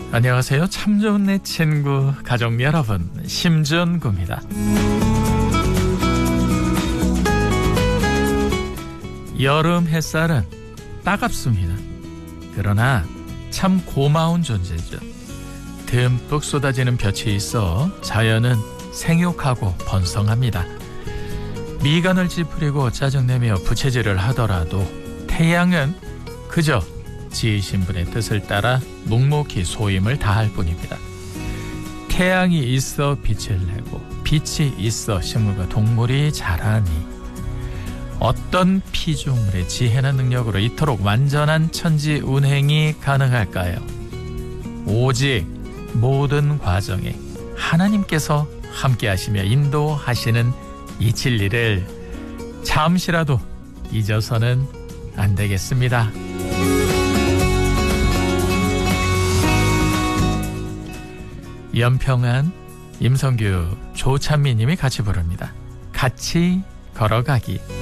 안녕하세요. 참 좋은 내 친구 가족 여러분, 심준구입니다. 여름 햇살은 따갑습니다. 그러나 참 고마운 존재죠. 듬뿍 쏟아지는 볕이 있어 자연은 생육하고 번성합니다. 미간을 찌푸리고 짜증내며 부채질을 하더라도 태양은 그저 지으신 분의 뜻을 따라 묵묵히 소임을 다할 뿐입니다. 태양이 있어 빛을 내고 빛이 있어 식물과 동물이 자라니 어떤 피조물의 지혜나 능력으로 이토록 완전한 천지운행이 가능할까요? 오직 모든 과정에 하나님께서 함께하시며 인도하시는 이 진리를 잠시라도 잊어서는 안 되겠습니다. 연평안, 임성규, 조찬미 님이 같이 부릅니다. 같이 걸어가기.